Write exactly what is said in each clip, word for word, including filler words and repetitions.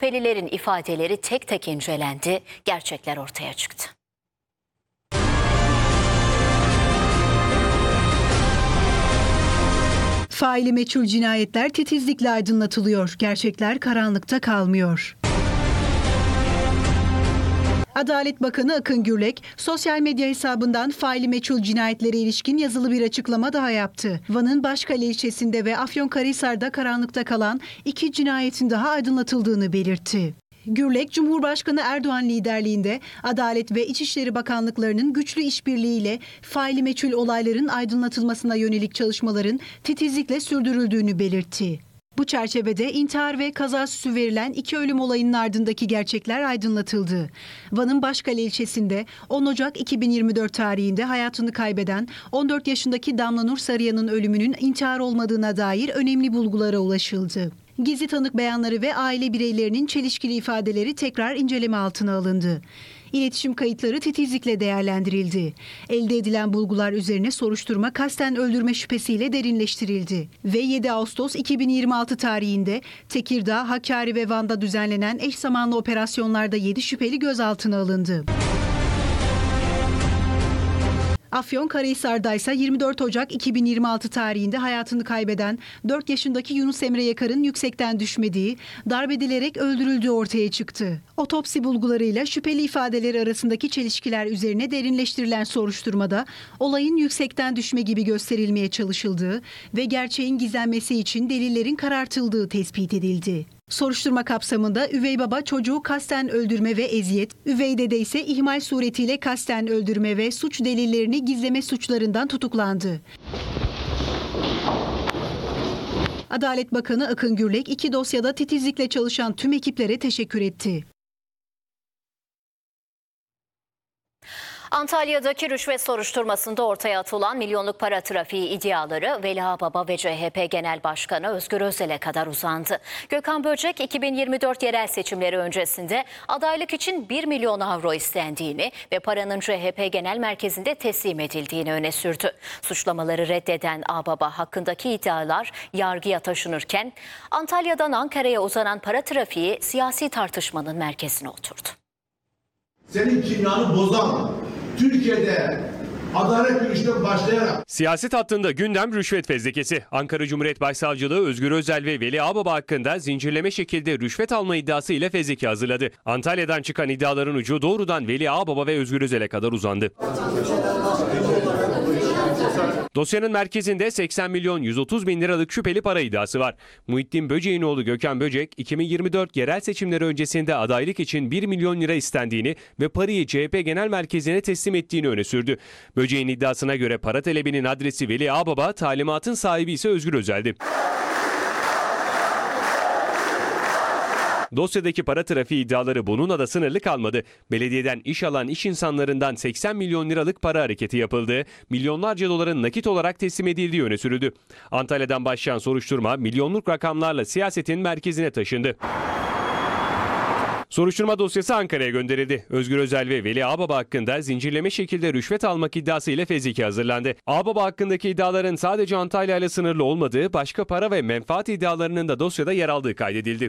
şüphelilerin ifadeleri tek tek incelendi, gerçekler ortaya çıktı. Faili meçhul cinayetler titizlikle aydınlatılıyor. Gerçekler karanlıkta kalmıyor. Adalet Bakanı Akın Gürlek, sosyal medya hesabından faili meçhul cinayetlere ilişkin yazılı bir açıklama daha yaptı. Van'ın Başkale ilçesinde ve Afyonkarahisar'da karanlıkta kalan iki cinayetin daha aydınlatıldığını belirtti. Gürlek, Cumhurbaşkanı Erdoğan liderliğinde Adalet ve İçişleri Bakanlıklarının güçlü işbirliğiyle faili meçhul olayların aydınlatılmasına yönelik çalışmaların titizlikle sürdürüldüğünü belirtti. Bu çerçevede intihar ve kaza süsü verilen iki ölüm olayının ardındaki gerçekler aydınlatıldı. Van'ın Başkale ilçesinde on Ocak iki bin yirmi dört tarihinde hayatını kaybeden on dört yaşındaki Damla Nur Sarıyan'ın ölümünün intihar olmadığına dair önemli bulgulara ulaşıldı. Gizli tanık beyanları ve aile bireylerinin çelişkili ifadeleri tekrar inceleme altına alındı. İletişim kayıtları titizlikle değerlendirildi. Elde edilen bulgular üzerine soruşturma kasten öldürme şüphesiyle derinleştirildi. Ve yedi Ağustos iki bin yirmi altı tarihinde Tekirdağ, Hakkari ve Van'da düzenlenen eş zamanlı operasyonlarda yedi şüpheli gözaltına alındı. Afyonkarahisar'da ise yirmi dört Ocak iki bin yirmi altı tarihinde hayatını kaybeden dört yaşındaki Yunus Emre Yakar'ın yüksekten düşmediği, darp edilerek öldürüldüğü ortaya çıktı. Otopsi bulgularıyla şüpheli ifadeler arasındaki çelişkiler üzerine derinleştirilen soruşturmada olayın yüksekten düşme gibi gösterilmeye çalışıldığı ve gerçeğin gizlenmesi için delillerin karartıldığı tespit edildi. Soruşturma kapsamında üvey baba çocuğu kasten öldürme ve eziyet, üvey dede ise ihmal suretiyle kasten öldürme ve suç delillerini gizleme suçlarından tutuklandı. Adalet Bakanı Akın Gürlek iki dosyada titizlikle çalışan tüm ekiplere teşekkür etti. Antalya'daki rüşvet soruşturmasında ortaya atılan milyonluk para trafiği iddiaları Veli Ağbaba ve C H P Genel Başkanı Özgür Özel'e kadar uzandı. Gökhan Böcek iki bin yirmi dört yerel seçimleri öncesinde adaylık için bir milyon avro istendiğini ve paranın C H P Genel Merkezi'nde teslim edildiğini öne sürdü. Suçlamaları reddeden Ağbaba hakkındaki iddialar yargıya taşınırken Antalya'dan Ankara'ya uzanan para trafiği siyasi tartışmanın merkezine oturdu. Senin kimyanı bozan, Türkiye'de adalet yürüyüşünden başlayarak siyaset hattında gündem rüşvet fezlekesi. Ankara Cumhuriyet Başsavcılığı Özgür Özel ve Veli Ağbaba hakkında zincirleme şekilde rüşvet alma iddiası ile fezleke hazırladı. Antalya'dan çıkan iddiaların ucu doğrudan Veli Ağbaba ve Özgür Özel'e kadar uzandı. Dosyanın merkezinde seksen milyon yüz otuz bin liralık şüpheli para iddiası var. Muhittin Böcek'in oğlu Gökhan Böcek, iki bin yirmi dört yerel seçimleri öncesinde adaylık için bir milyon lira istendiğini ve parayı C H P Genel Merkezi'ne teslim ettiğini öne sürdü. Böcek'in iddiasına göre para talebinin adresi Veli Ağbaba, talimatın sahibi ise Özgür Özel'di. Dosyadaki para trafiği iddiaları bununla da sınırlı kalmadı. Belediyeden iş alan iş insanlarından seksen milyon liralık para hareketi yapıldı. Milyonlarca doların nakit olarak teslim edildiği öne sürüldü. Antalya'dan başlayan soruşturma milyonluk rakamlarla siyasetin merkezine taşındı. Soruşturma dosyası Ankara'ya gönderildi. Özgür Özel ve Veli Ağbaba hakkında zincirleme şekilde rüşvet almak iddiası ile fezleke hazırlandı. Ağbaba hakkındaki iddiaların sadece Antalya ile sınırlı olmadığı, başka para ve menfaat iddialarının da dosyada yer aldığı kaydedildi.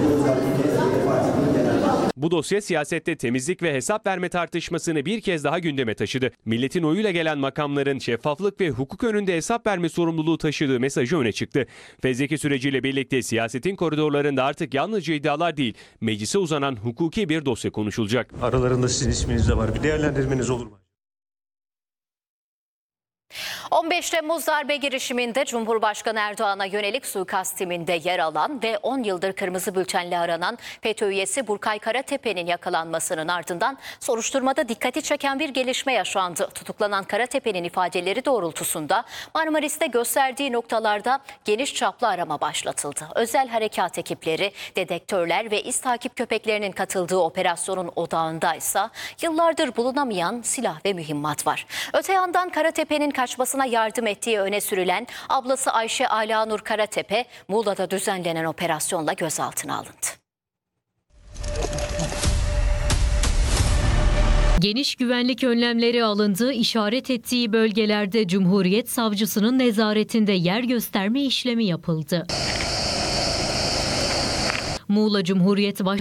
Bu dosya siyasette temizlik ve hesap verme tartışmasını bir kez daha gündeme taşıdı. Milletin oyuyla gelen makamların şeffaflık ve hukuk önünde hesap verme sorumluluğu taşıdığı mesajı öne çıktı. Fezleke süreciyle birlikte siyasetin koridorlarında artık yalnızca iddialar değil, meclise uzanan hukuki bir dosya konuşulacak. Aralarında sizin isminiz de var. Bir değerlendirmeniz olur mu? on beş Temmuz darbe girişiminde Cumhurbaşkanı Erdoğan'a yönelik suikast timinde yer alan ve on yıldır kırmızı bültenle aranan FETÖ üyesi Burkay Karatepe'nin yakalanmasının ardından soruşturmada dikkati çeken bir gelişme yaşandı. Tutuklanan Karatepe'nin ifadeleri doğrultusunda Marmaris'te gösterdiği noktalarda geniş çaplı arama başlatıldı. Özel harekat ekipleri, dedektörler ve iz takip köpeklerinin katıldığı operasyonun odağındaysa yıllardır bulunamayan silah ve mühimmat var. Öte yandan Karatepe'nin kaçmasına yardım ettiği öne sürülen ablası Ayşe Alanur Karatepe, Muğla'da düzenlenen operasyonla gözaltına alındı. Geniş güvenlik önlemleri alındığı işaret ettiği bölgelerde Cumhuriyet Savcısının nezaretinde yer gösterme işlemi yapıldı. Muğla Cumhuriyet Baş